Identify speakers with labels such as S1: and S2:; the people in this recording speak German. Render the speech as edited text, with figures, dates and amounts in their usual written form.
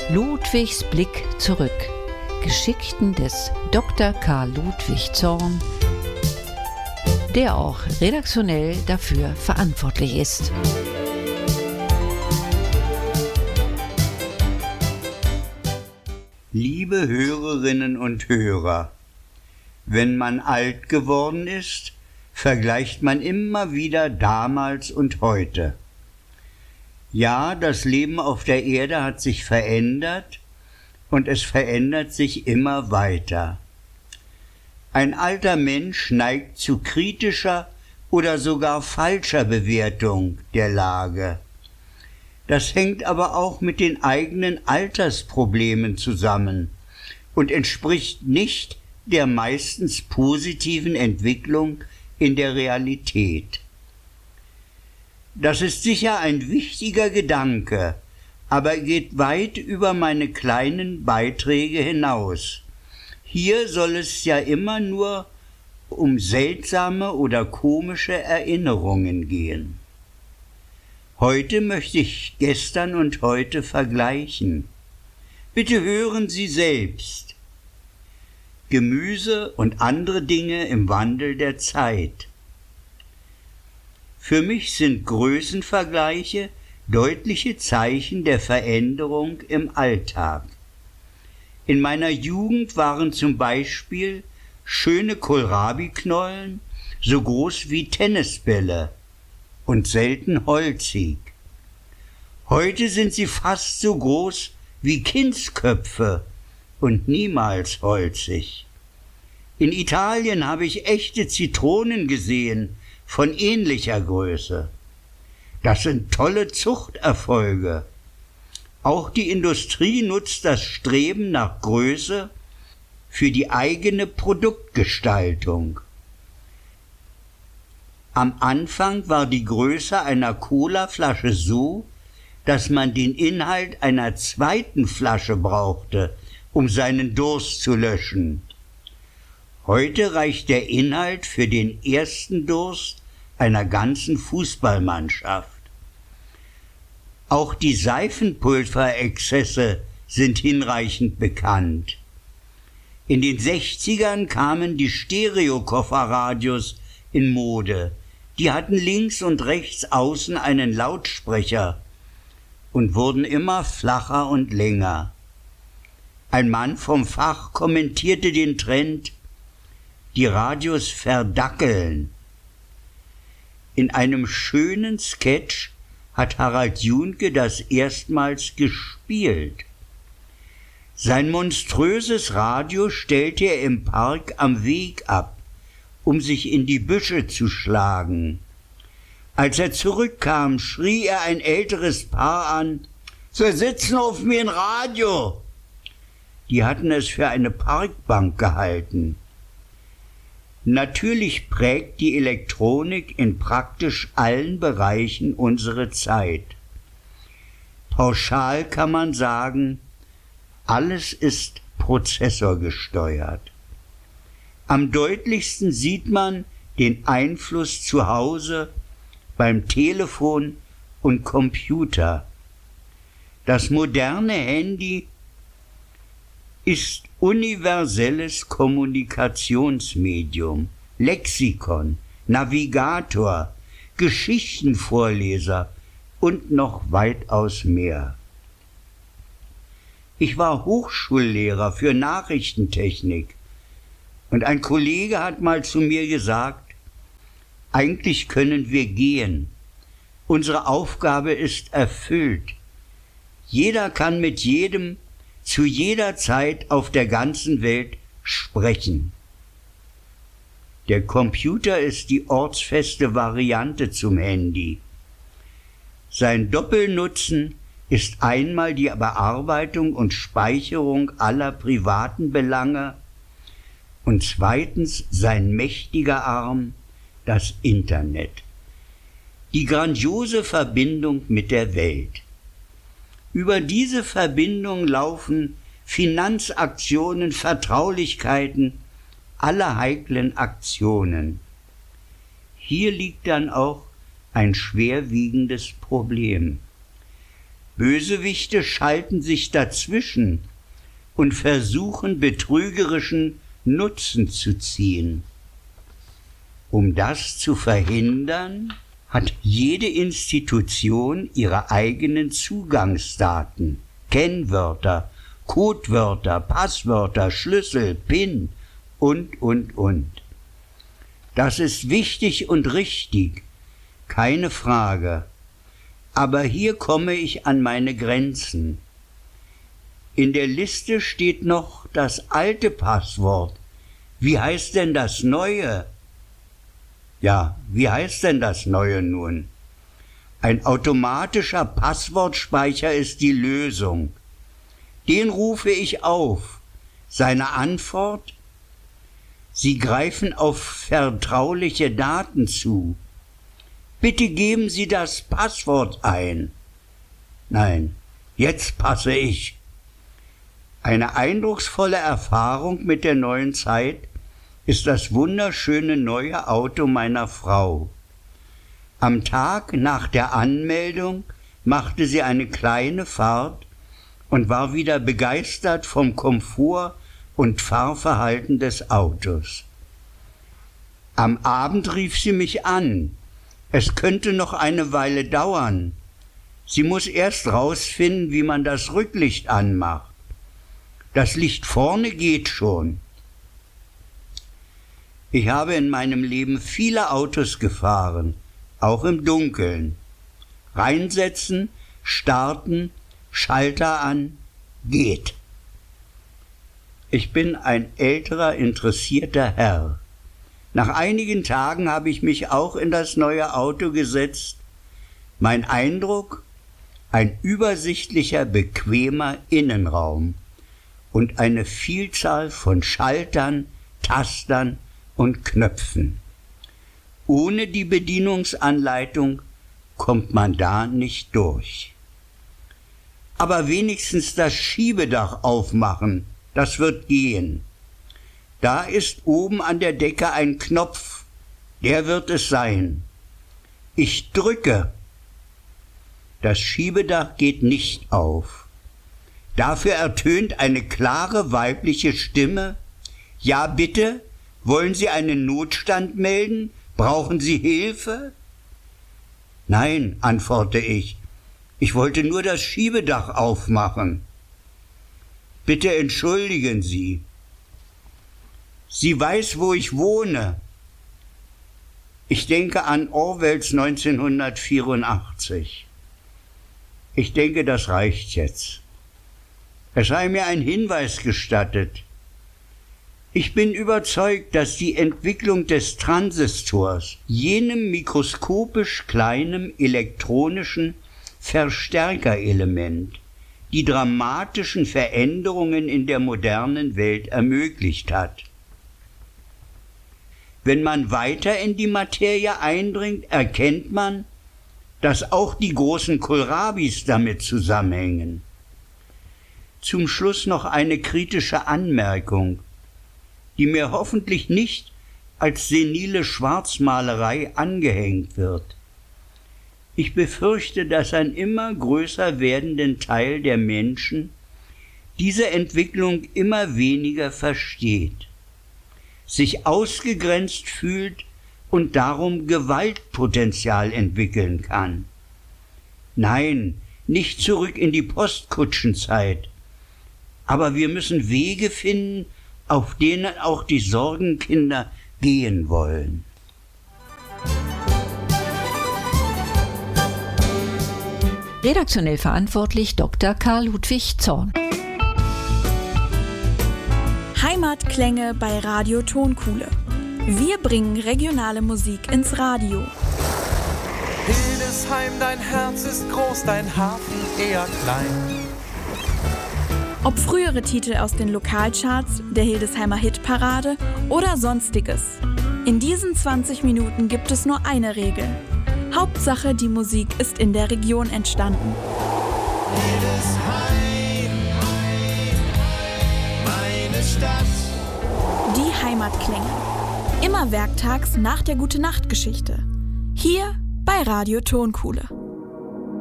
S1: Ludwigs Blick zurück. Geschichten des Dr. Karl Ludwig Zorn, der auch redaktionell dafür verantwortlich ist.
S2: Liebe Hörerinnen und Hörer, wenn man alt geworden ist, vergleicht man immer wieder damals und heute. Ja, das Leben auf der Erde hat sich verändert und es verändert sich immer weiter. Ein alter Mensch neigt zu kritischer oder sogar falscher Bewertung der Lage. Das hängt aber auch mit den eigenen Altersproblemen zusammen und entspricht nicht der meistens positiven Entwicklung in der Realität. Das ist sicher ein wichtiger Gedanke, aber geht weit über meine kleinen Beiträge hinaus. Hier soll es ja immer nur um seltsame oder komische Erinnerungen gehen. Heute möchte ich gestern und heute vergleichen. Bitte hören Sie selbst. Gemüse und andere Dinge im Wandel der Zeit. Für mich sind Größenvergleiche deutliche Zeichen der Veränderung im Alltag. In meiner Jugend waren zum Beispiel schöne Kohlrabi-Knollen so groß wie Tennisbälle und selten holzig. Heute sind sie fast so groß wie Kindsköpfe und niemals holzig. In Italien habe ich echte Zitronen gesehen, von ähnlicher Größe. Das sind tolle Zuchterfolge. Auch die Industrie nutzt das Streben nach Größe für die eigene Produktgestaltung. Am Anfang war die Größe einer Colaflasche so, dass man den Inhalt einer zweiten Flasche brauchte, um seinen Durst zu löschen. Heute reicht der Inhalt für den ersten Durst einer ganzen Fußballmannschaft. Auch die Seifenpulverexzesse sind hinreichend bekannt. In den 60ern kamen die Stereokofferradios in Mode. Die hatten links und rechts außen einen Lautsprecher und wurden immer flacher und länger. Ein Mann vom Fach kommentierte den Trend: Die Radios verdackeln. In einem schönen Sketch hat Harald Junke das erstmals gespielt. Sein monströses Radio stellte er im Park am Weg ab, um sich in die Büsche zu schlagen. Als er zurückkam, schrie er ein älteres Paar an: »Sie sitzen auf mir ein Radio!« Die hatten es für eine Parkbank gehalten. Natürlich prägt die Elektronik in praktisch allen Bereichen unsere Zeit. Pauschal kann man sagen, alles ist prozessorgesteuert. Am deutlichsten sieht man den Einfluss zu Hause beim Telefon und Computer. Das moderne Handy ist universelles Kommunikationsmedium, Lexikon, Navigator, Geschichtenvorleser und noch weitaus mehr. Ich war Hochschullehrer für Nachrichtentechnik und ein Kollege hat mal zu mir gesagt: Eigentlich können wir gehen. Unsere Aufgabe ist erfüllt. Jeder kann mit jedem zu jeder Zeit auf der ganzen Welt sprechen. Der Computer ist die ortsfeste Variante zum Handy. Sein Doppelnutzen ist einmal die Bearbeitung und Speicherung aller privaten Belange und zweitens sein mächtiger Arm, das Internet. Die grandiose Verbindung mit der Welt. Über diese Verbindung laufen Finanzaktionen, Vertraulichkeiten, alle heiklen Aktionen. Hier liegt dann auch ein schwerwiegendes Problem. Bösewichte schalten sich dazwischen und versuchen betrügerischen Nutzen zu ziehen. Um das zu verhindern, hat jede Institution ihre eigenen Zugangsdaten, Kennwörter, Codewörter, Passwörter, Schlüssel, PIN und. Das ist wichtig und richtig, keine Frage. Aber hier komme ich an meine Grenzen. In der Liste steht noch das alte Passwort. Wie heißt denn das neue? Ja, wie heißt denn das neue nun? Ein automatischer Passwortspeicher ist die Lösung. Den rufe ich auf. Seine Antwort? Sie greifen auf vertrauliche Daten zu. Bitte geben Sie das Passwort ein. Nein, jetzt passe ich. Eine eindrucksvolle Erfahrung mit der neuen Zeit ist das wunderschöne neue Auto meiner Frau. Am Tag nach der Anmeldung machte sie eine kleine Fahrt und war wieder begeistert vom Komfort und Fahrverhalten des Autos. Am Abend rief sie mich an. Es könnte noch eine Weile dauern. Sie muss erst rausfinden, wie man das Rücklicht anmacht. Das Licht vorne geht schon. Ich habe in meinem Leben viele Autos gefahren, auch im Dunkeln. Reinsetzen, starten, Schalter an, geht. Ich bin ein älterer, interessierter Herr. Nach einigen Tagen habe ich mich auch in das neue Auto gesetzt. Mein Eindruck? Ein übersichtlicher, bequemer Innenraum und eine Vielzahl von Schaltern, Tastern und Knöpfen. Ohne die Bedienungsanleitung kommt man da nicht durch. Aber wenigstens das Schiebedach aufmachen, das wird gehen. Da ist oben an der Decke ein Knopf, der wird es sein. Ich drücke. Das Schiebedach geht nicht auf. Dafür ertönt eine klare weibliche Stimme. Ja, bitte? Wollen Sie einen Notstand melden? Brauchen Sie Hilfe? Nein, antworte ich. Ich wollte nur das Schiebedach aufmachen. Bitte entschuldigen Sie. Sie weiß, wo ich wohne. Ich denke an Orwells 1984. Ich denke, das reicht jetzt. Es sei mir ein Hinweis gestattet. Ich bin überzeugt, dass die Entwicklung des Transistors, jenem mikroskopisch kleinen elektronischen Verstärkerelement, die dramatischen Veränderungen in der modernen Welt ermöglicht hat. Wenn man weiter in die Materie eindringt, erkennt man, dass auch die großen Kohlrabis damit zusammenhängen. Zum Schluss noch eine kritische Anmerkung, die mir hoffentlich nicht als senile Schwarzmalerei angehängt wird. Ich befürchte, dass ein immer größer werdenden Teil der Menschen diese Entwicklung immer weniger versteht, sich ausgegrenzt fühlt und darum Gewaltpotenzial entwickeln kann. Nein, nicht zurück in die Postkutschenzeit, aber wir müssen Wege finden, auf denen auch die Sorgenkinder gehen wollen.
S1: Redaktionell verantwortlich Dr. Karl Ludwig Zorn.
S3: Heimatklänge bei Radio Tonkuhle. Wir bringen regionale Musik ins Radio.
S4: Hildesheim, dein Herz ist groß, dein Hafen eher klein.
S3: Ob frühere Titel aus den Lokalcharts, der Hildesheimer Hitparade oder Sonstiges. In diesen 20 Minuten gibt es nur eine Regel. Hauptsache, die Musik ist in der Region entstanden.
S4: Hildesheim, meine Stadt.
S3: Die Heimatklänge. Immer werktags nach der Gute-Nacht-Geschichte. Hier bei Radio Tonkuhle.